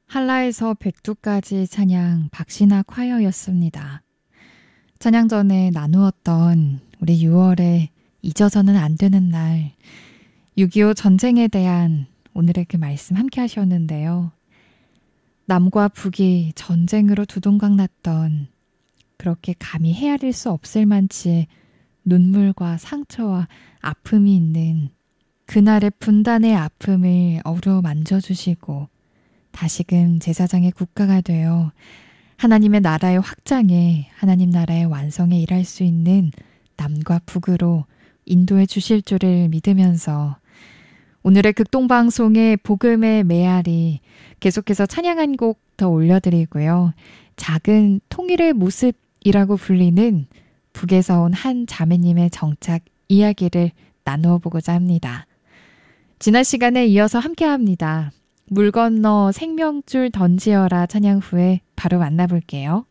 한라에서 백두까지 찬양 박신아 콰이어였습니다. 찬양 전에 나누었던 우리 6월에 잊어서는 안 되는 날 6.25 전쟁에 대한 오늘의 그 말씀 함께 하셨는데요. 남과 북이 전쟁으로 두동강 났던 그렇게 감히 헤아릴 수 없을 만치 눈물과 상처와 아픔이 있는 그날의 분단의 아픔을 어루만져 주시고 다시금 제사장의 국가가 되어 하나님의 나라의 확장에 하나님 나라의 완성에 일할 수 있는 남과 북으로 인도해 주실 줄을 믿으면서 오늘의 극동방송의 복음의 메아리 계속해서 찬양 한 곡 더 올려드리고요. 작은 통일의 모습이라고 불리는 북에서 온 한 자매님의 정착 이야기를 나누어 보고자 합니다. 지난 시간에 이어서 함께합니다. 물 건너 생명줄 던지어라 찬양 후에 바로 만나볼게요.